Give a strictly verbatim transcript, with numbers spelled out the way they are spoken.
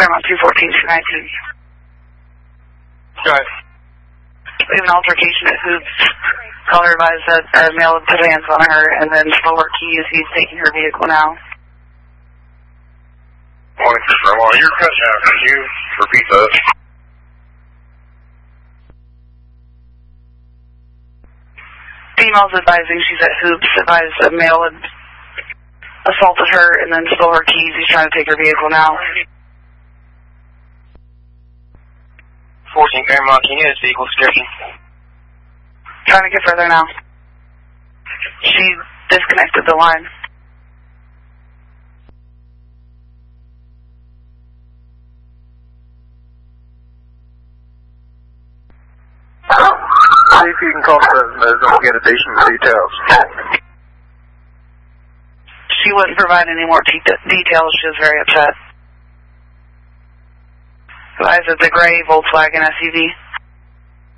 Fairmont two fourteen two nineteen. Right. We have an altercation at Hoops. Caller advised that a male put hands on her and then stole her keys. He's taking her vehicle now. Morning, Fairmont. You're cutting out. Can you repeat that? Female's advising she's at Hoops. Advised a male had assaulted her and then stole her keys. He's trying to take her vehicle now. fourteen Fairmont, can you get his vehicle description? Trying to get further now. She disconnected the line. See if you can call the uh, get additional details. She wouldn't provide any more de details. She was very upset. Advised it's a gray Volkswagen S U V.